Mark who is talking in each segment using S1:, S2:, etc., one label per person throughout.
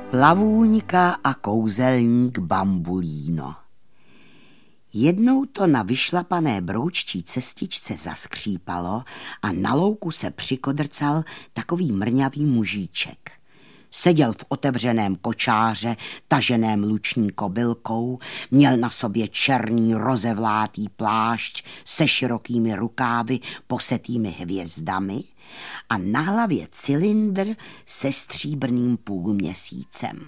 S1: Plavůňka a kouzelník Bambulíno. Jednou to na vyšlapané brouččí cestičce zaskřípalo a na louku se přikodrcal takový mrňavý mužíček. Seděl v otevřeném kočáře, taženém luční kobylkou, měl na sobě černý rozevlátý plášť se širokými rukávy posetými hvězdami a na hlavě cylindr se stříbrným půlměsícem.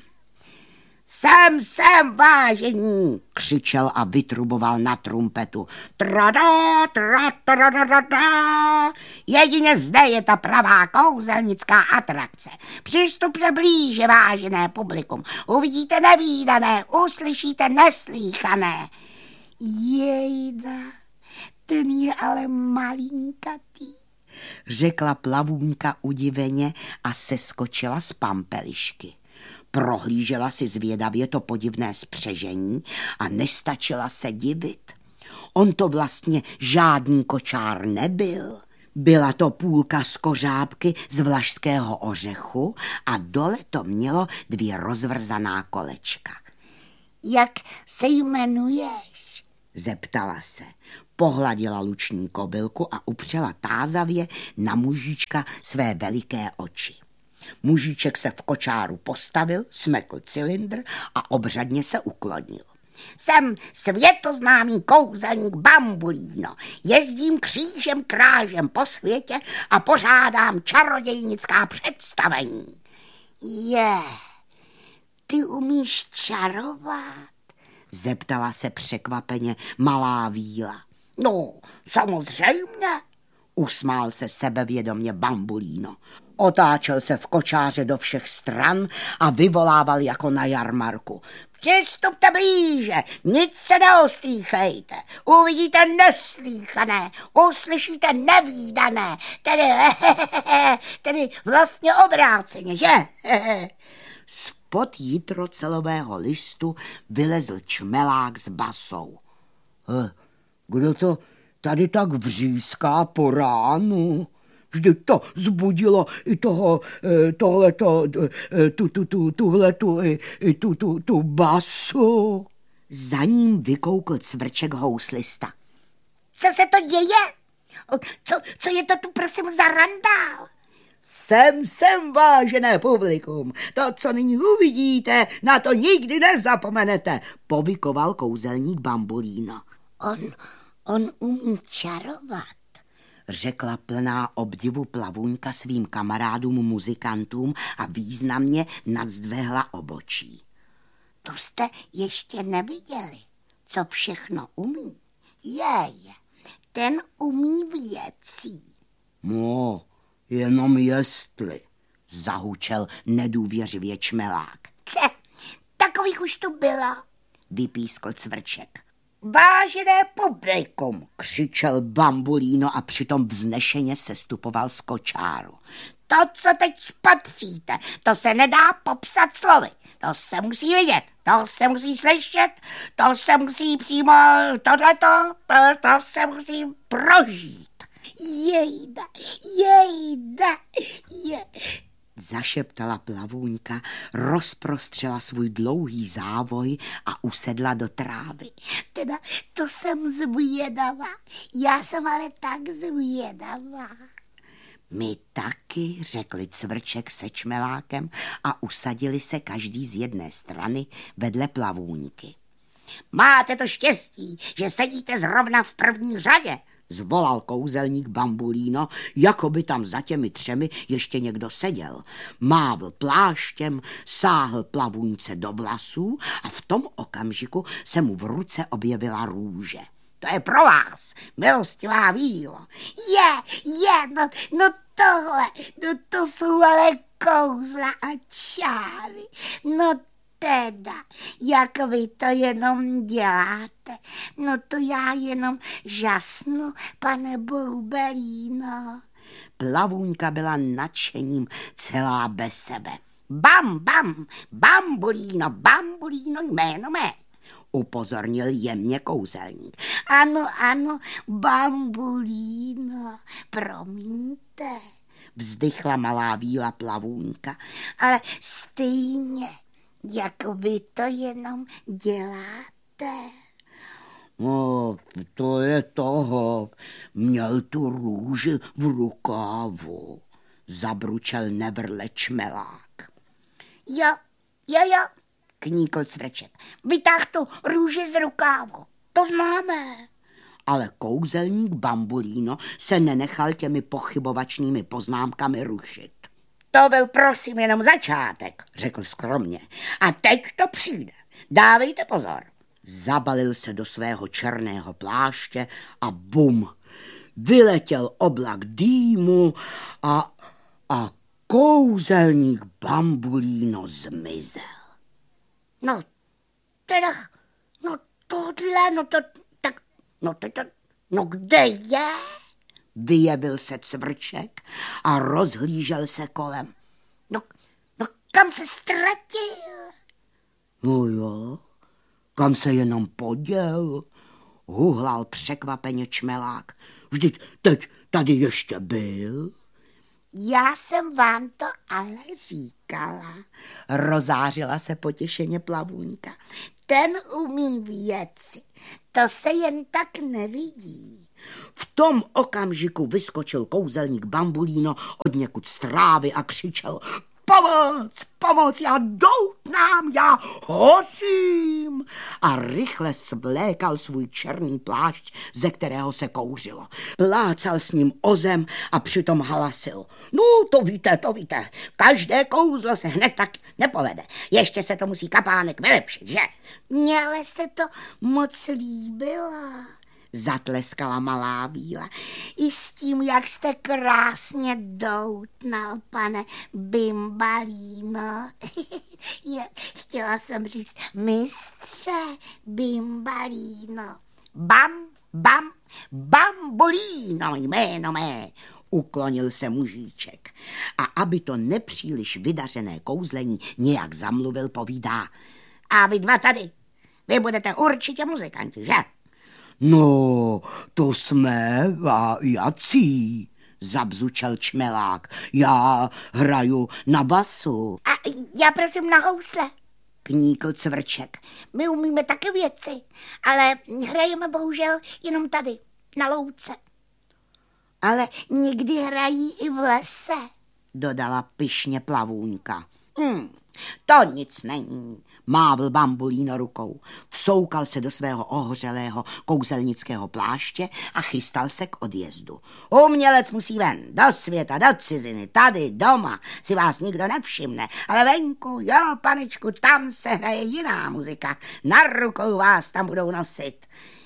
S1: Sem, vážení, křičel a vytruboval na trumpetu. Trada, tra. Jedině zde je ta pravá kouzelnická atrakce. Přistupte blíže, vážené publikum. Uvidíte nevídané, uslyšíte neslýchané. Jejda, ten je ale malinkatý, řekla Plavůňka udiveně a seskočila z pampelišky. Prohlížela si zvědavě to podivné spřežení a nestačila se divit. On to vlastně žádný kočár nebyl. Byla to půlka z kořápky z vlašského ořechu a dole to mělo 2 rozvrzaná kolečka. Jak se jmenuješ? Zeptala se. Pohladila luční kobylku a upřela tázavě na mužička své veliké oči. Mužíček se v kočáru postavil, smekl cylindr a obřadně se uklonil. Jsem světoznámý kouzelník Bambulíno. Jezdím křížem krážem po světě a pořádám čarodějnická představení. Ty umíš čarovat? Zeptala se překvapeně malá víla. No, samozřejmě, usmál se sebevědomě Bambulíno. Otáčel se v kočáře do všech stran a vyvolával jako na jarmarku. Přistupte blíže, nic se neostýchejte, uvidíte neslýchané, uslyšíte nevídané, tedy vlastně obráceně, že? Spod jitrocelového listu vylezl čmelák s basou. Kdo to tady tak vříská po ránu? Vždyť to zbudilo i tuhletu basu. Za ním vykoukl cvrček houslista. Co se to děje? Co je to tu prosím za randál? Sem, vážené publikum. To, co nyní uvidíte, na to nikdy nezapomenete, povykoval kouzelník Bambulíno. On umí čarovat, řekla plná obdivu Plavůňka svým kamarádům muzikantům a významně nadzvedla obočí. To jste ještě neviděli, co všechno umí. Ten umí věcí. No, jenom jestli, zahučel nedůvěřivě čmelák. Takových už tu bylo, vypískl cvrček. Vážené publikum, křičel Bambulíno a přitom vznešeně sestupoval z kočáru. To, co teď spatříte, to se nedá popsat slovy. To se musí vidět, to se musí slyšet, to se musí přímo to se musí prožít. Jejda. Zašeptala Plavůňka, rozprostřela svůj dlouhý závoj a usedla do trávy. Teda to jsem zvědavá, já jsem ale tak zvědavá. My taky, řekli cvrček se čmelákem a usadili se každý z jedné strany vedle Plavůňky. Máte to štěstí, že sedíte zrovna v první řadě, zvolal kouzelník Bambulíno, jako by tam za těmi 3 ještě někdo seděl. Mávl pláštěm, sáhl Plavůňce do vlasů a v tom okamžiku se mu v ruce objevila růže. To je pro vás, milostivá vílo. No tohle, to jsou ale kouzla a čáry. No teda, jak vy to jenom děláte, no to já jenom žasnu, pane Boubelíno. Plavůňka byla nadšením celá bez sebe. Bambulíno, jméno mé, upozornil jemně kouzelník. Ano, Bambulíno, promiňte, vzdychla malá víla Plavůňka, ale stejně Jak vy to jenom děláte?
S2: No, to je toho. Měl tu růži v rukávu, zabručel nevrle Čmelák.
S1: Jo, kníkl Cvrček. Vytáh tu růži z rukávu. To známe.
S2: Ale kouzelník Bambulíno se nenechal těmi pochybovačnými poznámkami rušit.
S1: To byl prosím jenom začátek, řekl skromně. A teď to přijde. Dávejte pozor.
S2: Zabalil se do svého černého pláště a bum, vyletěl oblak dýmu a kouzelník Bambulíno zmizel.
S1: No, teda, no tohle, no kde je?
S2: Vyjevil se Cvrček a rozhlížel se kolem.
S1: No kam se ztratil?
S2: No jo, kam se jenom poděl, huhlal překvapeně Čmelák. Vždyť teď tady ještě byl.
S1: Já jsem vám to ale říkala, rozářila se potěšeně Plavůňka. Ten umí věci, to se jen tak nevidí.
S2: V tom okamžiku vyskočil kouzelník Bambulíno odněkud z trávy a křičel: Pomoc, já doutnám, já hořím! A rychle svlékal svůj černý plášť, ze kterého se kouřilo. Plácal s ním o zem a přitom halasil: No, to víte, každé kouzlo se hned tak nepovede. Ještě se to musí kapánek vylepšit, že?
S1: Mně ale se to moc líbilo,
S2: zatleskala malá Víla.
S1: I s tím, jak jste krásně doutnal, pane Bimbalíno. Chtěla jsem říct mistře Bimbalíno. Bambulíno, jméno mé,
S2: uklonil se mužíček. A aby to nepříliš vydařené kouzlení nějak zamluvil, povídá:
S1: A vy dva tady, vy budete určitě muzikanti, že?
S2: No, to jsme a jací, zabzučel Čmelák. Já hraju na basu.
S1: A já prosím na housle,
S2: kníkl Cvrček.
S1: My umíme taky věci, ale hrajeme bohužel jenom tady, na louce. Ale někdy hrají i v lese,
S2: dodala pyšně Plavůňka. To nic není, mávl Bambulíno rukou. Vsoukal se do svého ohořelého kouzelnického pláště a chystal se k odjezdu. Umělec musí ven, do světa, do ciziny, tady, doma, si vás nikdo nevšimne, ale venku, jo, panečku, tam se hraje jiná muzika, na rukou vás tam budou nosit.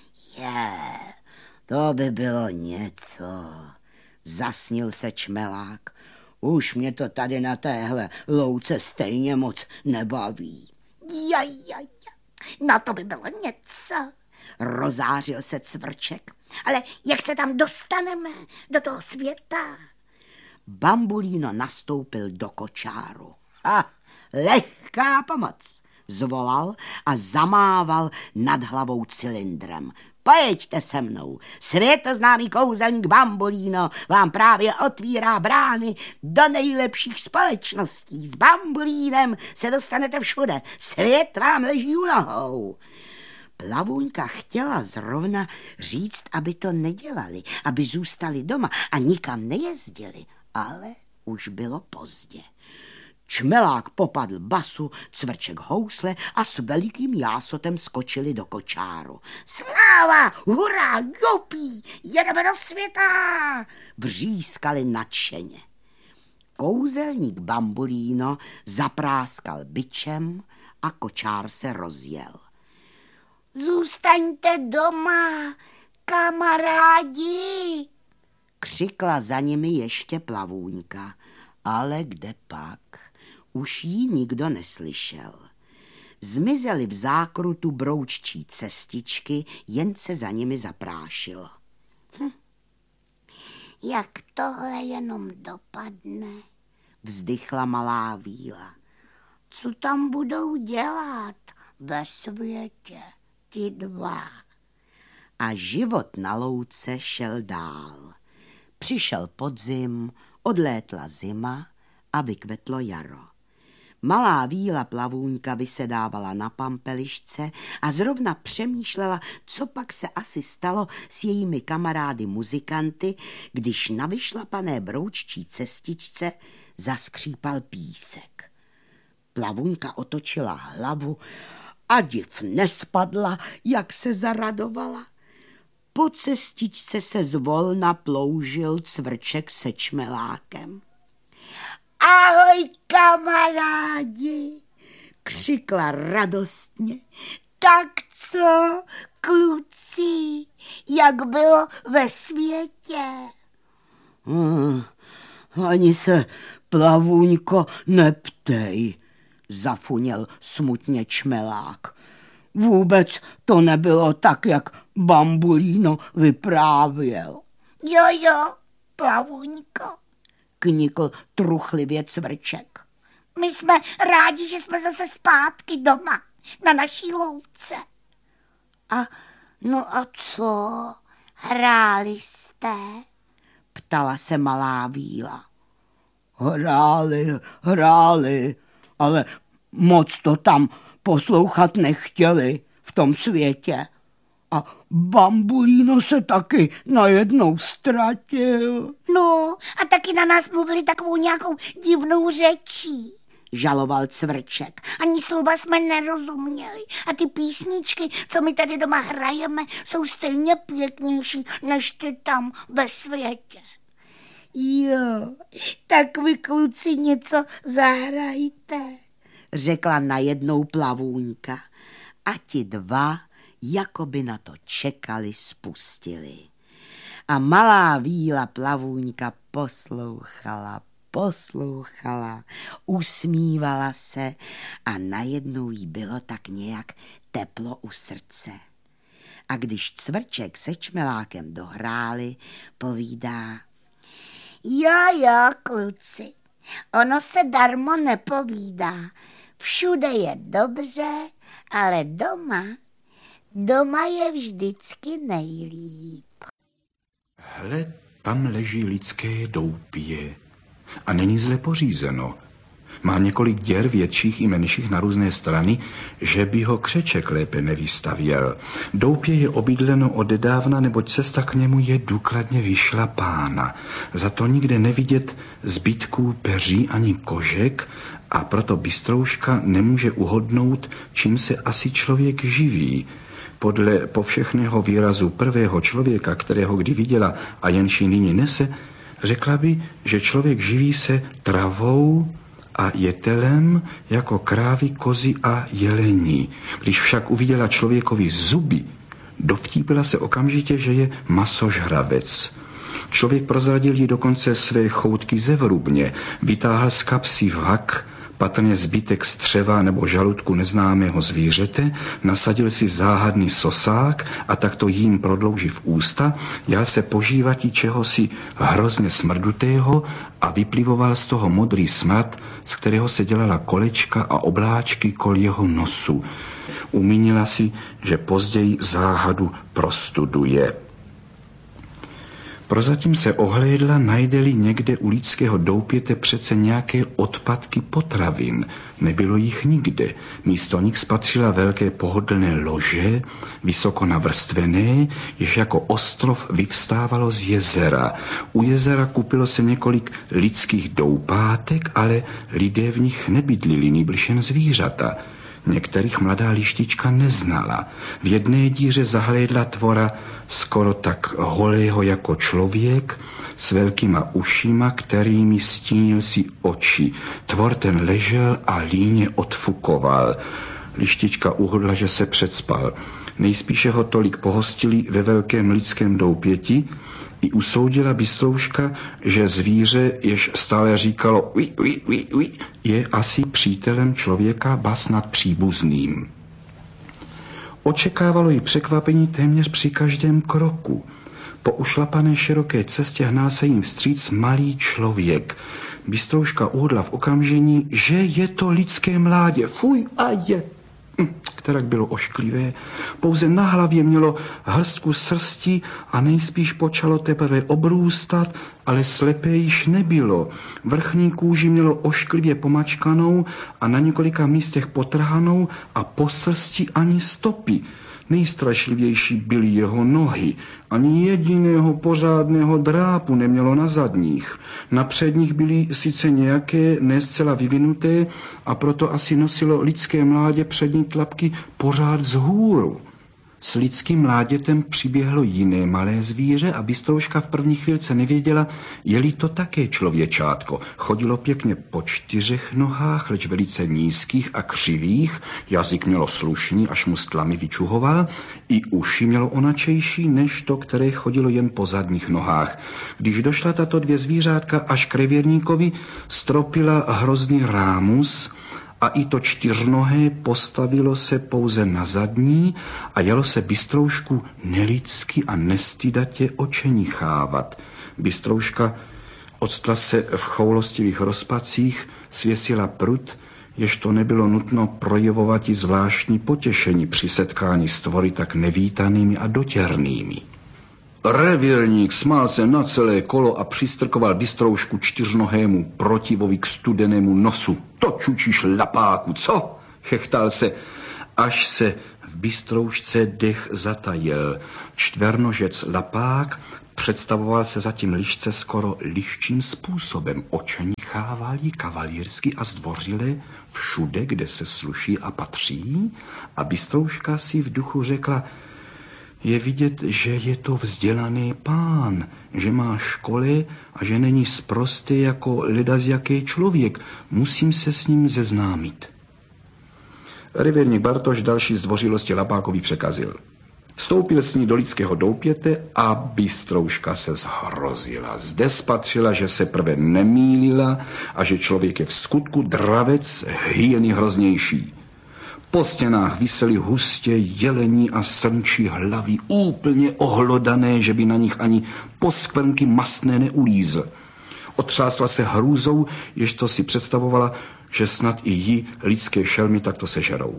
S2: To by bylo něco, zasnil se Čmelák. Už mě to tady na téhle louce stejně moc nebaví.
S1: No to by bylo něco, rozářil se Cvrček. Ale jak se tam dostaneme do toho světa?
S2: Bambulíno nastoupil do kočáru. Lehká pomoc, zvolal a zamával nad hlavou cylindrem. Pojeďte se mnou, světoznámý kouzelník Bambulíno vám právě otvírá brány do nejlepších společností. S Bambulínem se dostanete všude, svět vám leží u nohou. Plavůňka chtěla zrovna říct, aby to nedělali, aby zůstali doma a nikam nejezdili, ale už bylo pozdě. Čmelák popadl basu, Cvrček housle a s velikým jásotem skočili do kočáru.
S1: Sláva, hurá, jupí, jedeme do světa,
S2: vřískali nadšeně. Kouzelník Bambulíno zapráskal bičem a kočár se rozjel.
S1: Zůstaňte doma, kamarádi,
S2: křikla za nimi ještě Plavůňka, ale kde pak? Už jí nikdo neslyšel. Zmizely v zákrutu brouččí cestičky, jen se za nimi zaprášilo.
S1: Jak tohle jenom dopadne,
S2: vzdychla malá Víla.
S1: Co tam budou dělat ve světě ti dva?
S2: A život na louce šel dál. Přišel podzim, odlétla zima a vykvetlo jaro. Malá víla plavůňka vysedávala na pampelišce a zrovna přemýšlela, co pak se asi stalo s jejími kamarády muzikanty, když na vyšlapané brouččí cestičce zaskřípal písek. Plavůňka otočila hlavu a div nespadla, jak se zaradovala. Po cestičce se zvolna ploužil Cvrček se čmelákem. Ahoj, kamarádi, křikla radostně. Tak co, kluci, jak bylo ve světě? Ani se, plavůňko, neptej, zafuněl smutně čmelák. Vůbec to nebylo tak, jak Bambulíno vyprávěl. Jo, plavůňko, knikl truchlivě Cvrček. My jsme rádi, že jsme zase zpátky doma, na naší louce. A co, hráli jste? Ptala se malá víla. Hráli, ale moc to tam poslouchat nechtěli v tom světě. A Bambulíno se taky najednou ztratil. No, a taky na nás mluvili takovou nějakou divnou řečí, žaloval Cvrček. Ani slova jsme nerozuměli. A ty písničky, co my tady doma hrajeme, jsou stejně pěknější, než ty tam ve světě. Jo, tak vy kluci něco zahrajte, řekla najednou plavůňka. A ti dva jakoby na to čekali, spustili. A malá víla plavůňka poslouchala, usmívala se a najednou jí bylo tak nějak teplo u srdce. A když Cvrček se čmelákem dohráli, povídá: Jo, kluci, ono se darmo nepovídá. Všude je dobře, ale doma je vždycky nejlíp.
S3: Hle, tam leží lidské doupě a není zle pořízeno. Má několik děr větších i menších na různé strany, že by ho Křeček lépe nevystavěl. Doupě je obydleno odedávna, neboť cesta k němu je důkladně vyšlapána. Za to nikde nevidět zbytků peří ani kožek a proto bystrouška nemůže uhodnout, čím se asi člověk živí. Podle povšechného výrazu prvého člověka, kterého kdy viděla a jenž ji nyní nese, řekla by, že člověk živí se travou a jetelem jako krávy, kozy a jelení. Když však uviděla člověkovi zuby, dovtípila se okamžitě, že je masožravec. Člověk prozradil jí dokonce své choutky ze vrubně, vytáhl z kapsy vak, patrně zbytek střeva nebo žaludku neznámého zvířete, nasadil si záhadný sosák a takto jím prodlouživ ústa, jal se požívati čehosi hrozně smrdutého a vyplivoval z toho modrý smrad, z kterého se dělala kolečka a obláčky kol jeho nosu. Umínila si, že později záhadu prostuduje. Prozatím se ohlédla, najde-li někde u lidského doupěte přece nějaké odpadky potravin. Nebylo jich nikde. Místo nich spatřila velké pohodlné lože, vysoko navrstvené, jež jako ostrov vyvstávalo z jezera. U jezera kupilo se několik lidských doupátek, ale lidé v nich nebydlili, nýbrž jen zvířata. Některých mladá lištička neznala. V jedné díře zahlédla tvora skoro tak holého jako člověk, s velkýma ušima, kterými stínil si oči. Tvor ten ležel a líně odfukoval. Lištička uhodla, že se předspal. Nejspíše ho tolik pohostili ve velkém lidském doupěti, i usoudila bystrouška, že zvíře, jež stále říkalo ui, ui, ui, ui, je asi přítelem člověka, ba snad příbuzným. Očekávalo jí překvapení téměř při každém kroku. Po ušlapané široké cestě hnal se jim vstříc malý člověk. Bystrouška uhodla v okamžení, že je to lidské mládě. Fuj, a je! Kterak bylo ošklivé. Pouze na hlavě mělo hrstku srsti a nejspíš počalo teprve obrůstat ale slepé již nebylo. Vrchní kůži mělo ošklivě pomačkanou a na několika místech potrhanou a po srsti ani stopy. Nejstrašlivější byly jeho nohy. Ani jediného pořádného drápu nemělo na zadních. Na předních byly sice nějaké, ne zcela vyvinuté, a proto asi nosilo lidské mládě přední tlapky pořád vzhůru. S lidským mládětem přiběhlo jiné malé zvíře a Bystrouška v první chvílce nevěděla, je-li to také člověčátko. Chodilo pěkně po 4 nohách, leč velice nízkých a křivých, jazyk mělo slušný, až mu stlamy vyčuhoval, i uši mělo onačejší než to, které chodilo jen po zadních nohách. Když došla tato 2 zvířátka až k revírníkovi, stropila hrozný rámus, a i to 4nohé postavilo se pouze na zadní a jelo se Bystroušku nelidsky a nestydatě očenichávat. Bystrouška odstla se v choulostivých rozpacích, svěsila prut, jež to nebylo nutno projevovat i zvláštní potěšení při setkání s tvory tak nevítanými a dotěrnými. Revírník smál se na celé kolo a přistrkoval Bystroušku 4nohému protivovi k studenému nosu. To čučíš lapáku, co? Chechtal se, až se v Bystroušce dech zatajil. 4nožec lapák představoval se zatím lišce skoro liščím způsobem. Očenichával ji kavalírsky a zdvořile všude, kde se sluší a patří, a Bystrouška si v duchu řekla: je vidět, že je to vzdělaný pán, že má školy a že není sprostý jako ledasjaký člověk. Musím se s ním seznámit. Revírník Bartoš další zdvořilosti lapákovi překazil. Vstoupil s ní do lidského doupěte a Bystrouška se zhrozila. Zde spatřila, že se prve nemýlila a že člověk je v skutku dravec, hyeny hroznější. Po stěnách visely hustě jelení a srnčí hlavy, úplně ohlodané, že by na nich ani poskvrnky mastné neulízl. Otřásla se hrůzou, jež to si představovala, že snad i jí lidské šelmy takto sežerou.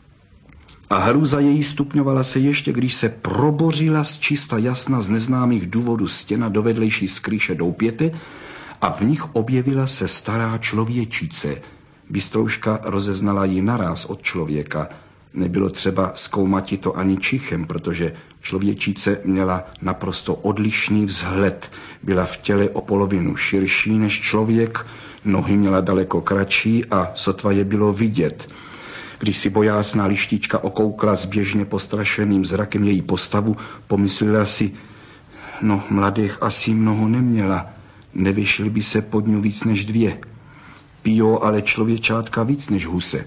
S3: A hrůza její stupňovala se ještě, když se probořila z čista jasna z neznámých důvodů stěna do vedlejší skryše doupěte a v nich objevila se stará člověčice. Bystrouška rozeznala ji naráz od člověka. Nebylo třeba zkoumati to ani čichem, protože člověčice měla naprosto odlišný vzhled. Byla v těle o polovinu širší než člověk, nohy měla daleko kratší a sotva je bylo vidět. Když si bojásná lištička okoukla zběžně postrašeným zrakem její postavu, pomyslela si, no mladých asi mnoho neměla, nevyšly by se pod ní víc než 2. Pijou ale člověčátka víc než huse.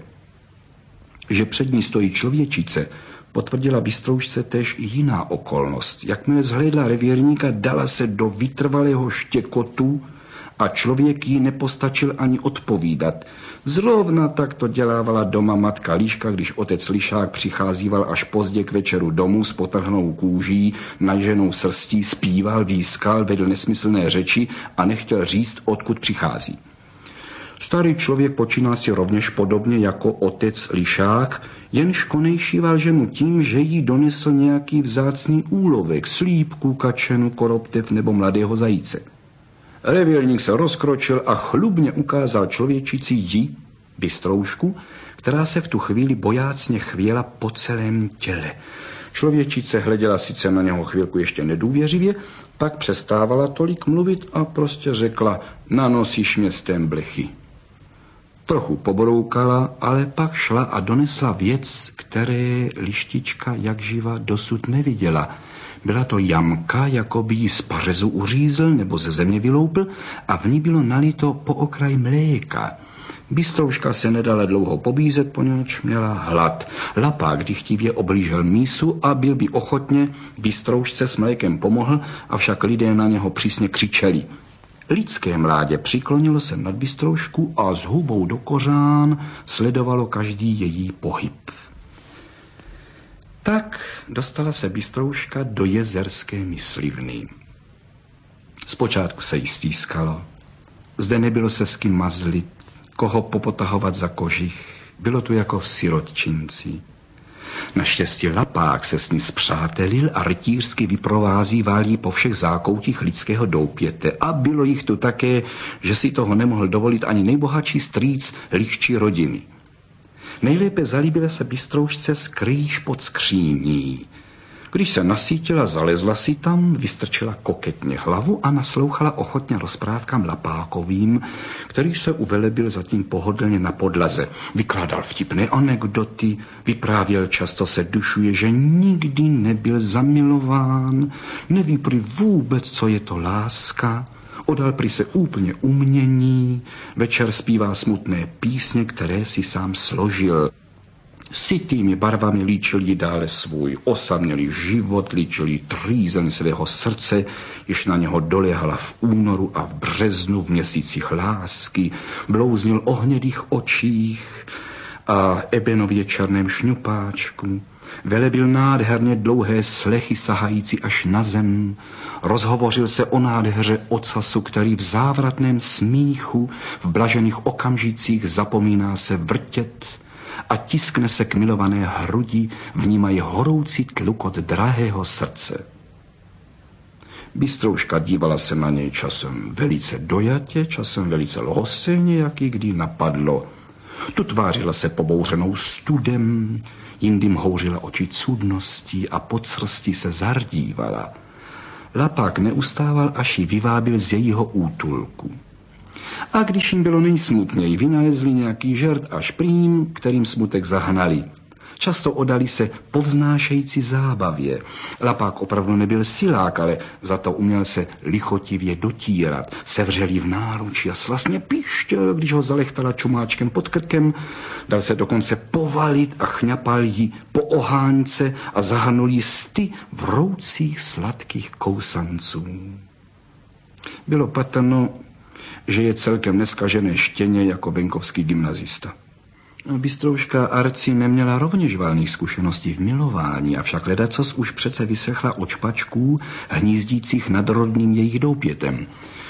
S3: Že před ní stojí člověčice, potvrdila Bystroušce též i jiná okolnost. Jakmile zhlédla revírníka, dala se do vytrvalého štěkotu a člověk jí nepostačil ani odpovídat. Zrovna tak to dělávala doma matka Líška, když otec Lišák přicházíval až pozdě k večeru domů s potrhnou kůží, naženou srstí, zpíval, výskal, vedl nesmyslné řeči a nechtěl říct, odkud přichází. Starý člověk počínal si rovněž podobně jako otec Lišák, jenž konejšíval ženu tím, že jí donesl nějaký vzácný úlovek, slípku, kačenu, koroptev nebo mladého zajíce. Revírník se rozkročil a chlubně ukázal člověčici jí, Bystroušku, která se v tu chvíli bojácně chvěla po celém těle. Člověčice hleděla sice na něho chvilku ještě nedůvěřivě, pak přestávala tolik mluvit a prostě řekla: nanosíš mě z té blechy. Trochu pobroukala, ale pak šla a donesla věc, které lištička jak živa dosud neviděla. Byla to jamka, jako by ji z pařezu uřízl nebo ze země vyloupl, a v ní bylo nalito po okraj mléka. Bystrouška se nedala dlouho pobízet, poněvadž měla hlad. Lapák dychtivě oblížel mísu a byl by ochotně Bystroušce s mlékem pomohl, avšak lidé na něho přísně křičeli. Lidské mládě přiklonilo se nad Bystroušku a s hubou do kořán sledovalo každý její pohyb. Tak dostala se Bystrouška do jezerské myslivny. Zpočátku se jí stýskalo. Zde nebylo se s kým mazlit, koho popotahovat za kožich. Bylo tu jako v sirotčinci. Naštěstí Lapák se s ní spřátelil a rytířsky vyprovázíval jí po všech zákoutích lidského doupěte. A bylo jich tu také, že si toho nemohl dovolit ani nejbohatší strýc lichčí rodiny. Nejlépe zalíbila se bystroušce skrýš pod skříní. Když se nasítila, zalezla si tam, vystrčila koketně hlavu a naslouchala ochotně rozprávkám Lapákovým, který se uvelebil zatím pohodlně na podlaze. Vykládal vtipné anekdoty, vyprávěl, často se dušuje, že nikdy nebyl zamilován, neví prý vůbec, co je to láska, odal prý se úplně umění, večer zpívá smutné písně, které si sám složil. Sytými barvami líčil jí dále svůj osamělý život, líčil jí trýzen svého srdce, jež na něho doléhala v únoru a v březnu v měsících lásky, blouznil o hnědých očích a ebenově černém šňupáčku. Velebil nádherně dlouhé slechy sahající až na zem. Rozhovořil se o nádheře ocasu, který v závratném smíchu, v blažených okamžicích zapomíná se vrtět a tiskne se k milované hrudi, vnímají horoucí tlukot drahého srdce. Bystrouška dívala se na něj časem velice dojatě, časem velice lhostejně, jak jí kdy napadlo. Tu tvářila se pobouřenou studem, jindy houřila oči cudností a pod srstí se zardívala. Lapák neustával, až ji vyvábil z jejího útulku. A když jim bylo nejsmutněji, vynalezli nějaký žert a šprým, kterým smutek zahnali. Často odali se povznášející zábavě. Lapák opravdu nebyl silák, ale za to uměl se lichotivě dotírat. Sevřel jí v náručí a slastně pištěl, když ho zalechtala čumáčkem pod krkem. Dal se dokonce povalit a chňapal jí po ohánce a zahrnul jí sty vroucích sladkých kousanců. Bylo patrno, že je celkem neskažené štěně jako venkovský gymnazista. Bystrouška Arci neměla rovněž valných zkušeností v milování, avšak ledacos už přece vyslechla od špačků hnízdících nad rodným jejich doupětem.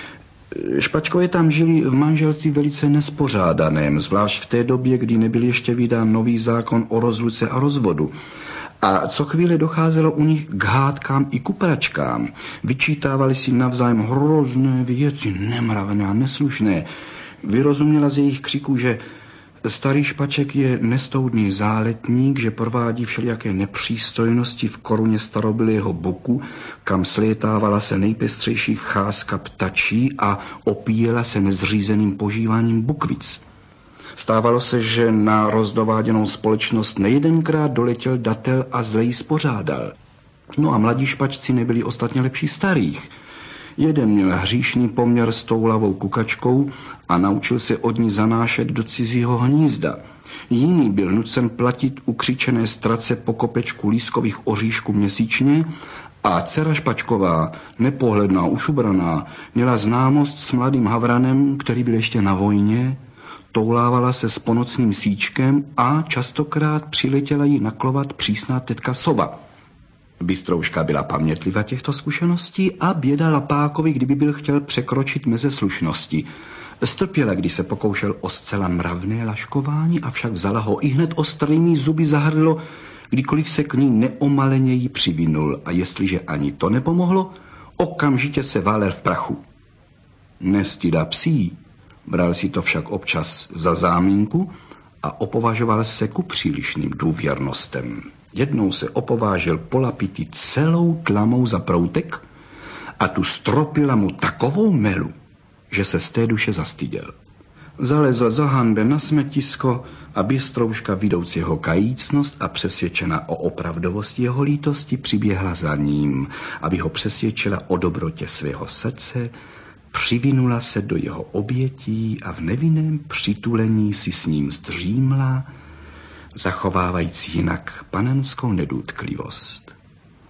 S3: Špačkové tam žili v manželství velice nespořádaném, zvlášť v té době, kdy nebyl ještě vydán nový zákon o rozluce a rozvodu. A co chvíli docházelo u nich k hádkám i kupračkám. Vyčítávali si navzájem hrozné věci, nemravné a neslušné. Vyrozuměla z jejich křiku, že starý špaček je nestoudný záletník, že provádí všelijaké nepřístojnosti v koruně starobylého boku, kam slétávala se nejpestřejší cházka ptačí a opíjela se nezřízeným požíváním bukvic. Stávalo se, že na rozdováděnou společnost nejedenkrát doletěl datel a zle ji spořádal. No a mladí špačci nebyli ostatně lepší starých. Jeden měl hříšný poměr s toulavou kukačkou a naučil se od ní zanášet do cizího hnízda. Jiný byl nucen platit ukřičené strace po kopečku lískových oříšků měsíčně a dcera Špačková, nepohledná, ušubraná, měla známost s mladým havranem, který byl ještě na vojně, toulávala se s ponocným síčkem a častokrát přiletěla jí naklovat přísná tetka Sova. Bystrouška byla pamětlivá těchto zkušeností a běda Lapákovi, kdyby byl chtěl překročit meze slušnosti. Strpěla, když se pokoušel o zcela mravné laškování, avšak vzala ho i hned ostrými zuby za hrdlo, kdykoliv se k ní neomaleněji přivinul a jestliže ani to nepomohlo, okamžitě se válel v prachu. Nestyda psí, bral si to však občas za záminku a opovažoval se ku přílišným důvěrnostem. Jednou se opovážil polapit celou tlamou za proutek a tu stropila mu takovou melu, že se z té duše zastyděl. Zalezl za hanbem na smetisko a Bystrouška, vidouc jeho kajícnost a přesvědčena o opravdovosti jeho lítosti, přiběhla za ním, aby ho přesvědčila o dobrotě svého srdce, přivinula se do jeho obětí a v nevinném přitulení si s ním zdřímla, zachovávající jinak panenskou nedotklivost.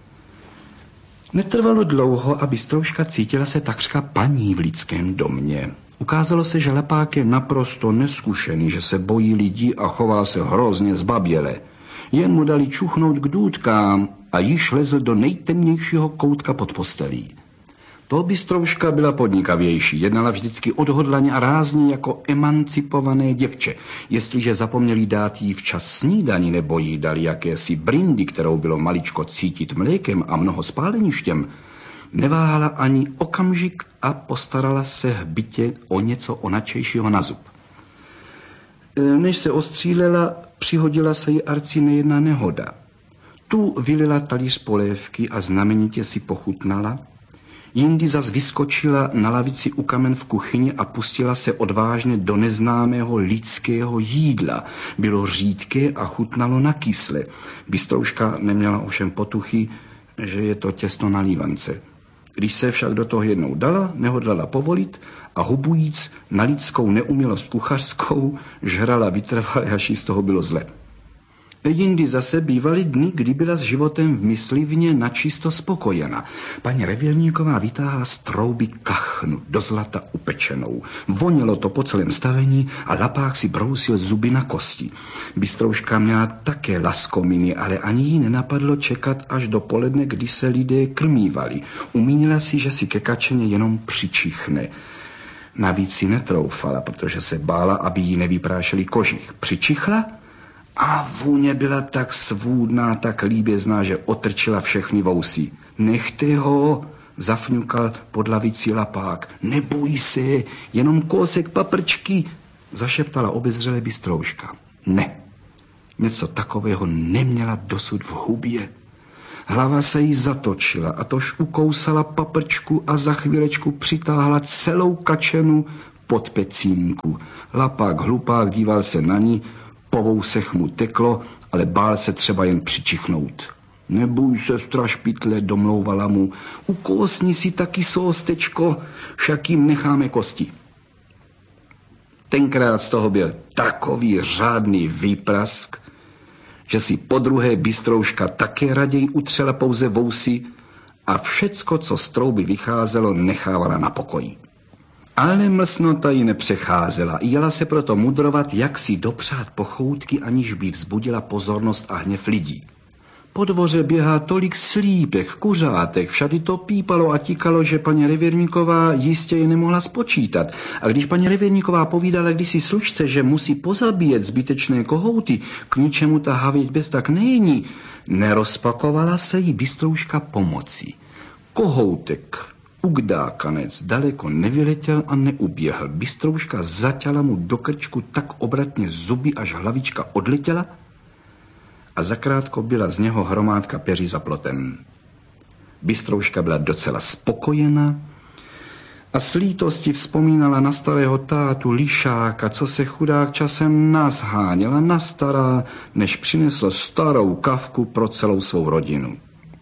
S3: Netrvalo dlouho a Bystrouška cítila se takřka paní v lidském domě. Ukázalo se, že Lapák je naprosto neskušený, že se bojí lidí a chová se hrozně zbaběle. Jen mu dali čuchnout k důtkám a již lezl do nejtemnějšího koutka pod postelí. To Bystrouška byla podnikavější, jednala vždycky odhodlaně a rázně jako emancipované děvče. Jestliže zapomněli dát jí včas snídani nebo jí dali jakési brindy, kterou bylo maličko cítit mlékem a mnoho spáleništěm, neváhala ani okamžik a postarala se hbitě o něco onačejšího na zub. Než se ostřílela, přihodila se jí Arci nejedna nehoda. Tu vylila talíř polévky a znamenitě si pochutnala, jindy zas vyskočila na lavici u kamen v kuchyni a pustila se odvážně do neznámého lidského jídla. Bylo řídké a chutnalo na kysle. Bystrouška neměla ovšem potuchy, že je to těsno na lívance. Když se však do toho jednou dala, nehodlala povolit a hubujíc na lidskou neumělost kuchařskou, žrala vytrvale, až jí z toho bylo zle. Jindy zase bývaly dny, kdy byla s životem v myslivně načisto spokojena. Paní Revírníková vytáhla z trouby kachnu, do zlata upečenou. Vonělo to po celém stavení a lapák si brousil zuby na kosti. Bystrouška měla také laskominy, ale ani jí nenapadlo čekat až do poledne, kdy se lidé krmívali. Umínila si, že si ke kačeně jenom přičichne. Navíc si netroufala, protože se bála, aby jí nevyprášeli kožich. Přičichla? A vůně byla tak svůdná, tak líbězná, že otrčila všechny vousy. Nechte ho, zafňukal pod lavicí lapák. Neboj se, jenom kousek paprčky, zašeptala obezřele Bystrouška. Ne, něco takového neměla dosud v hubě. Hlava se jí zatočila a tož ukousala paprčku a za chvílečku přitáhla celou kačenu pod pecínku. Lapák hlupák díval se na ní, po vousech mu teklo, ale bál se třeba jen přičichnout. Neboj se, strašpitle, domlouvala mu, ukousni si taky sóstečko, však jim necháme kosti. Tenkrát z toho byl takový řádný výprask, že si podruhé Bystrouška také raději utřela pouze vousy a všecko, co z trouby vycházelo, nechávala na pokoji. Ale mlsnota ji nepřecházela. Jela se proto mudrovat, jak si dopřát pochoutky, aniž by vzbudila pozornost a hněv lidí. Po dvoře běhá tolik slípek, kuřátek, všady to pípalo a tíkalo, že paní Revírníková jistě je nemohla spočítat. A když paní Revírníková povídala kdysi služce, že musí pozabíjet zbytečné kohouty, k ničemu ta havěť bez tak není, nerozpakovala se jí Bystrouška pomocí. Kohoutek ugdákanec daleko nevyletěl a neuběhl. Bystrouška zaťala mu do krčku tak obratně zuby, až hlavička odletěla a zakrátko byla z něho hromádka peří za plotem. Bystrouška byla docela spokojena a s lítostí vzpomínala na starého tátu Lišáka, co se chudák časem nasháněla na stará, než přinesl starou kavku pro celou svou rodinu.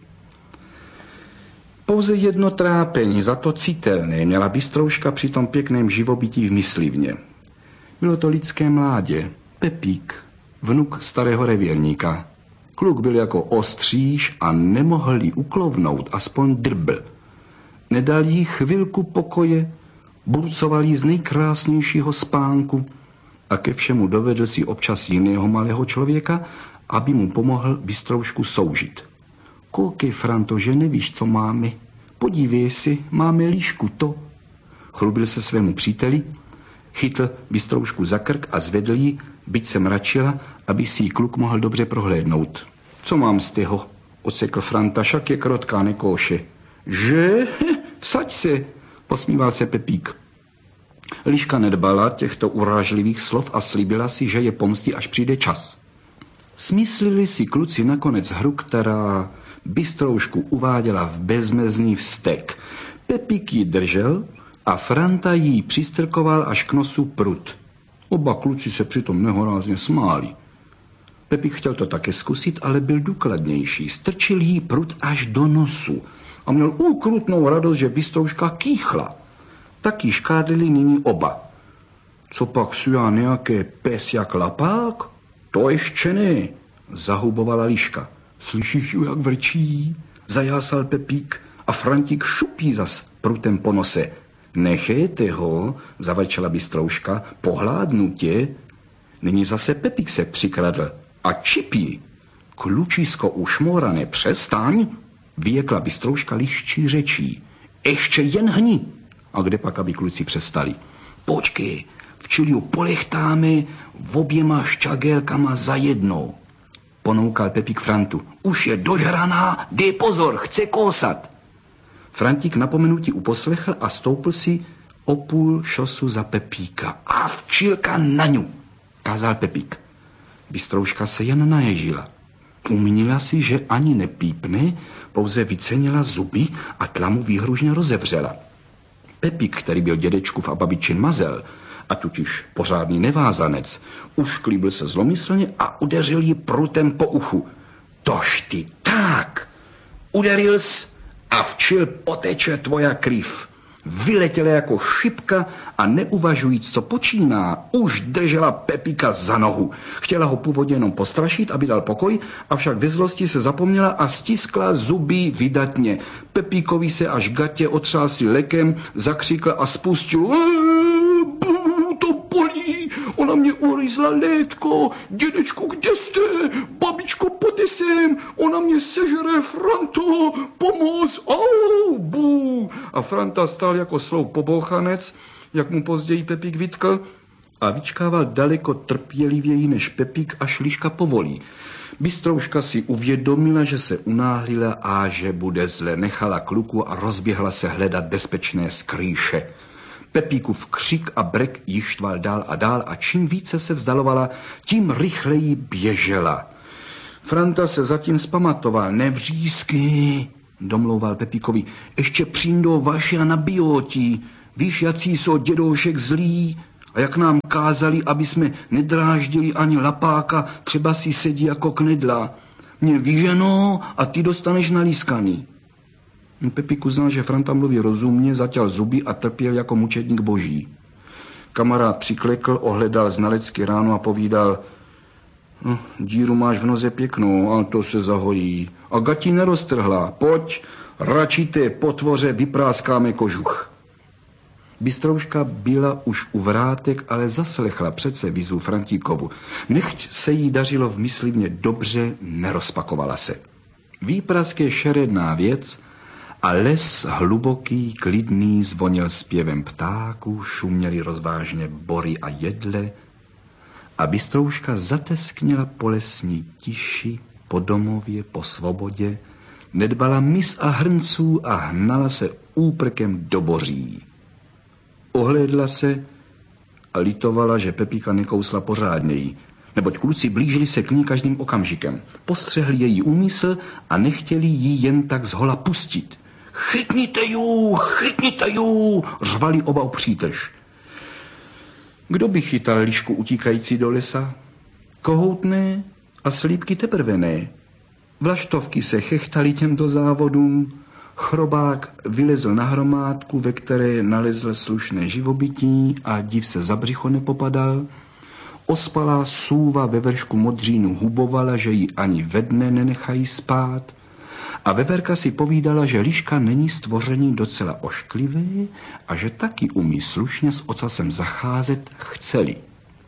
S3: Pouze jedno trápení, za to citelné, měla Bystrouška při tom pěkném živobytí v myslivně. Bylo to lidské mládě, Pepík, vnuk starého revírníka. Kluk byl jako ostříž a nemohl jí uklovnout, aspoň drbl. Nedal jí chvilku pokoje, burcoval jí z nejkrásnějšího spánku a ke všemu dovedl si občas jiného malého člověka, aby mu pomohl Bystroušku soužit. Koukej, Franto, že nevíš, co máme. Podívej si, máme líšku to. Chlubil se svému příteli, chytl Bystroušku za krk a zvedl ji, byť se mračila, aby si ji kluk mohl dobře prohlédnout. Co mám z toho? Osekl Franta, však je krotká nekóše. Že? Vsaď se, posmíval se Pepík. Liška nedbala těchto urážlivých slov a slíbila si, že je pomstí, až přijde čas. Smyslili si kluci nakonec hru, která Bystroušku uváděla v bezmezný vztek. Pepík ji držel a Franta jí přistrkoval až k nosu prut. Oba kluci se přitom nehorázně smáli. Pepík chtěl to také zkusit, ale byl důkladnější. Strčil jí prut až do nosu a měl ukrutnou radost, že Bystrouška kýchla. Taky škádlili nyní oba. Co pak sujá nějaké pes jak lapák? To ještě ne, zahubovala Liška. Slyšíš ju, jak vrčí? Zajásal Pepík a Frantík šupí zas prutem po nose. Nechejte ho, zavrčela Bystrouška, pohládnu tě. Nyní zase Pepík se přikradl a čipí. Klučisko ušmorané, přestaň, vyjekla Bystrouška liščí řečí. ještě jen hni. A kde pak, aby kluci přestali? Počkej, včili ju polechtáme oběma šťagélkama za jednou. Ponoukal Pepík Frantu. Už je dožraná, dej pozor, chce kousat. Frantík napomenutí uposlechl a stoupl si o půl šosu za Pepíka. A včilka na ňu, kázal Pepík. Bystrouška se jen naježila. Umínila si, že ani nepípne, pouze vycenila zuby a tlamu výhružně rozevřela. Pepík, který byl dědečkův a babičin mazel, a totiž pořádný nevázanec, ušklíbil se zlomyslně a udeřil ji prutem po uchu. Tož ty tak! Uderil jsi a včil poteče tvoja kryv. Vyletěla jako šipka a neuvažujíc, co počíná, už držela Pepíka za nohu. Chtěla ho původně jenom postrašit, aby dal pokoj, avšak ve zlosti se zapomněla a stiskla zuby vydatně. Pepíkovi se až gatě otřásli lekem, zakřikla a spustil. To bolí, ona mě uryzla létko, dědečku, kde jste? Babičko, pojďte sem, ona mě sežere, Franto, pomoz, au, bů. A Franta stál jako sloup pobouchanec, jak mu později Pepík vytkl, a vyčkával daleko trpělivěji než Pepík, až liška povolí. Bystrouška si uvědomila, že se unáhlila a že bude zle, nechala kluku a rozběhla se hledat bezpečné skrýše. Pepíkův křik a brek ji štval dál a dál a čím více se vzdalovala, tím rychleji běžela. Franta se zatím zpamatoval. Nevřízky, domlouval Pepíkovi, ještě přijdou vaši a nabijou ti. Víš, jací jsou dědoušek zlí a jak nám kázali, aby jsme nedráždili ani lapáka, třeba si sedí jako knedla. Mě vyženou a ty dostaneš nalískaný. Pepík uznal, že Franta mluví rozumně, zaťal zuby a trpěl jako mučedník boží. Kamarád přiklekl, ohledal znalecky ránu a povídal, díru máš v noze pěknou, ale to se zahojí. A gatí neroztrhla, pojď, račité potvoře, vypráskáme kožuch. Bystrouška byla už u vrátek, ale zaslechla přece výzvu Frantíkovu. Nechť se jí dařilo v myslivně dobře, nerozpakovala se. Výprask je šeredná věc, a les hluboký, klidný zvonil zpěvem ptáků, šuměly rozvážně bory a jedle a Bystrouška zateskněla po lesní tiši, po domově, po svobodě, nedbala mis a hrnců a hnala se úprkem do boří. Ohlédla se a litovala, že Pepíka nekousla pořádněji, neboť kluci blížili se k ní každým okamžikem. Postřehli její úmysl a nechtěli jí jen tak zhola pustit. Chytněte ju, řvali oba opřítež. Kdo by chytal lišku utíkající do lesa? Kohoutné a slípky teprve ne. Vlaštovky se chechtali těmto závodům, chrobák vylezl na hromádku, ve které nalezl slušné živobytí a div se za břicho nepopadal. Ospalá sůva ve vršku modřínu hubovala, že ji ani ve dne nenechají spát. A veverka si povídala, že liška není stvoření docela ošklivé a že taky umí slušně s ocasem zacházet, chceli.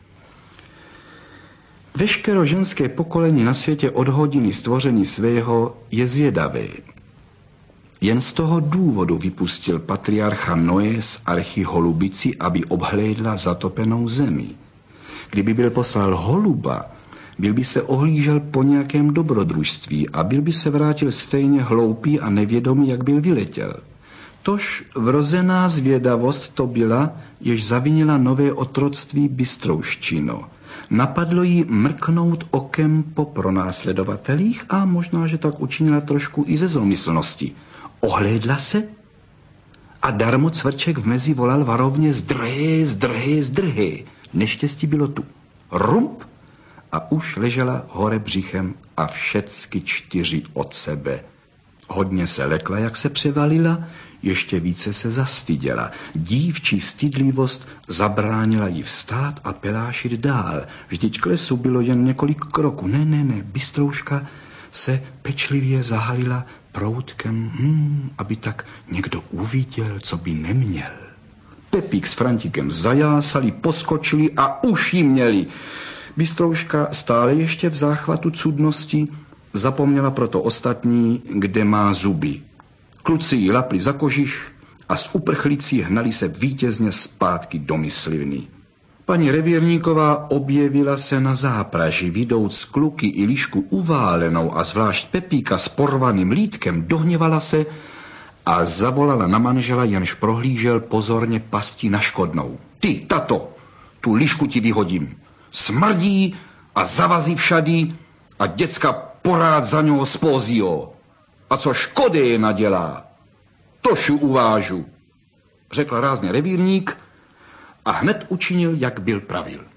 S3: Veškero ženské pokolení na světě od hodiny stvoření svého je zvědavé. Jen z toho důvodu vypustil patriarcha Noé z archy holubici, aby obhlédla zatopenou zemi. Kdyby byl poslal holuba, byl by se ohlížel po nějakém dobrodružství a byl by se vrátil stejně hloupý a nevědomý, jak byl vyletěl. Tož vrozená zvědavost to byla, jež zavinila nové otroctví Bystrouščino. Napadlo jí mrknout okem po pronásledovatelích a možná, že tak učinila trošku i ze zlomyslnosti. Ohlédla se a darmo cvrček v mezi volal varovně zdrhej. Neštěstí bylo tu. Rump a už ležela hore břichem a všecky 4 od sebe. Hodně se lekla, jak se převalila, ještě více se zastyděla. Dívčí stydlivost zabránila jí vstát a pelášit dál. Vždyť k lesu bylo jen několik kroků. Ne, Bystrouška se pečlivě zahalila proutkem, aby tak někdo uviděl, co by neměl. Pepík s Frantíkem zajásali, poskočili a už ji měli. Bystrouška stále ještě v záchvatu cudnosti zapomněla proto ostatní, kde má zuby. Kluci ji lapli za kožich a s uprchlící hnali se vítězně zpátky do Myslivny. Paní revírníková objevila se na zápraži, vidouc kluky i Lišku uválenou a zvlášť Pepíka s porvaným lítkem, dohněvala se a zavolala na manžela, jenž prohlížel pozorně pasti na Škodnou. Ty, tato, tu Lišku ti vyhodím. Smrdí a zavazí všady a děcka porád za něho spózího. A co Škody je nadělá, tož ju uvážu, řekl rázně revírník a hned učinil, jak byl pravil.